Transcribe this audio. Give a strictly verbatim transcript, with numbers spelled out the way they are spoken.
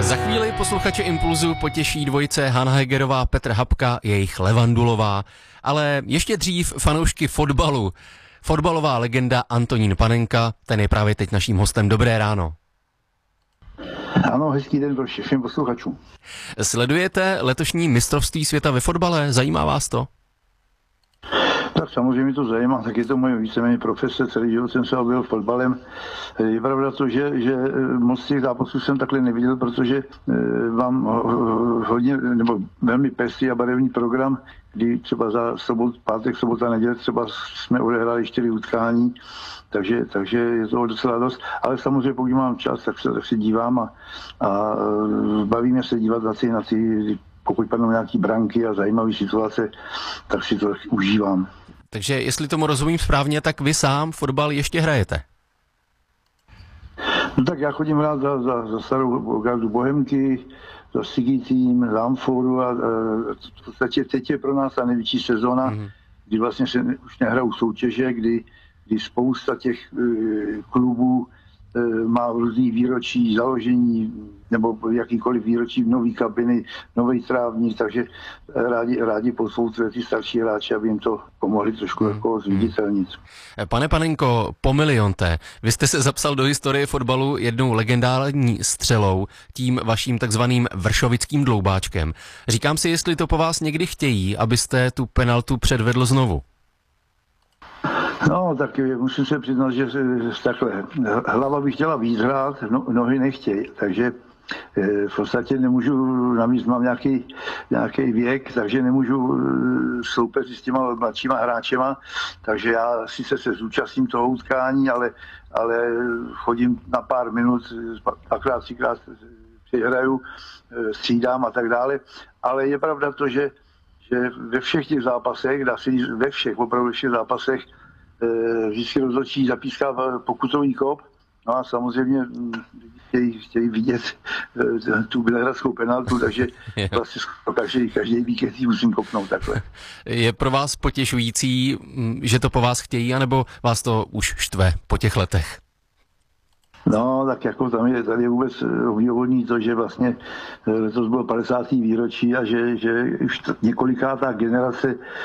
Za chvíli posluchače Impulzu potěší dvojice Hana Hegerová, Petr Habka, jejich Levandulová, ale ještě dřív fanoušky fotbalu. Fotbalová legenda Antonín Panenka, ten je právě teď naším hostem. Dobré ráno. Ano, hezký den pro všem posluchačům. Sledujete letošní mistrovství světa ve fotbale? Zajímá vás to? Tak samozřejmě mě to zajímá, tak je to moje víceméně profese, celý život jsem se objevil fotbalem. Je pravda to, že, že moc těch zápasů jsem takhle neviděl, protože mám hodně, nebo velmi pestrý a barevný program, kdy třeba za sobot, pátek, sobota, neděle třeba jsme odehráli čtyři utkání, takže, takže je to docela dost. Ale samozřejmě pokud mám čas, tak se, tak se dívám a, a baví mě se dívat na ty, na ty pokud padnou nějaký branky a zajímavé situace, tak si to užívám. Takže jestli tomu rozumím správně, tak vy sám fotbal ještě hrajete? No tak já chodím hrát za, za, za starou gardu Bohemky, za Sigi tým, za Amforu a, a v podstatě teď je pro nás ta největší sezóna, mm-hmm. kdy vlastně se už nehrajou soutěže, kdy, kdy spousta těch e, klubů e, má různý výročí založení nebo jakýkoliv výročí nový kabiny, nový trávník, takže rádi, rádi pozvou ty starší hráči, aby jim to pomohli trošku hmm. jako zviditelnit. Pane Panenko, po milionté, vy jste se zapsal do historie fotbalu jednou legendární střelou, tím vaším takzvaným vršovickým dloubáčkem. Říkám si, jestli to po vás někdy chtějí, abyste tu penaltu předvedl znovu. No, tak musím se přiznat, že takhle, hlava by chtěla víc hrát, no, nohy nechtějí, takže v podstatě nemůžu, navíc mám nějaký, nějaký věk, takže nemůžu soupeřit s těma mladšíma hráčema, takže já sice se zúčastním toho utkání, ale, ale chodím na pár minut, dvakrát, třikrát přihraju, střídám a tak dále, ale je pravda to, že, že ve všech těch zápasech, dá se říct, ve všech, opravdu ve všech zápasech vždycky rozhodčí zapíská pokutový kop, no a samozřejmě chtějí, chtějí vidět tu bělehradskou penaltu, takže vlastně každý, každý víkend ji musím kopnout takhle. Je pro vás potěšující, že to po vás chtějí, anebo vás to už štve po těch letech? No, tak jako tam je, tady je vůbec obdivuhodný to, že vlastně letos bylo padesátý výročí a že, že už několikátá generace